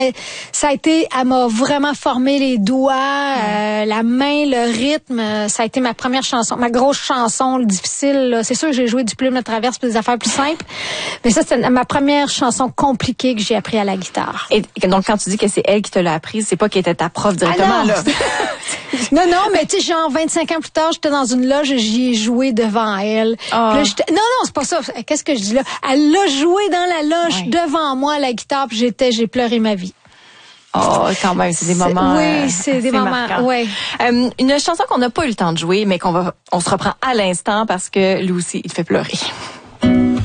Elle m'a vraiment formé les doigts, la main, le rythme. Ça a été ma première chanson, ma grosse chanson difficile. Là. C'est sûr que j'ai joué du Plume de Traverse pour des affaires plus simples, mais ça c'était ma première chanson compliquée que j'ai appris à la guitare. Et donc quand tu dis que c'est elle qui te l'a apprise, c'est pas qu'elle était ta prof directement là. Non, mais tu sais, genre 25 ans plus tard, j'étais dans une loge et j'y ai joué devant elle. Oh. Là, non, c'est pas ça. Qu'est-ce que je dis là? Elle l'a joué dans la loge devant moi à la guitare, puis j'ai pleuré ma vie. Oh, quand même, c'est des moments. Oui, c'est des moments. Ouais. Une chanson qu'on n'a pas eu le temps de jouer, mais on se reprend à l'instant parce que lui aussi, il te fait pleurer.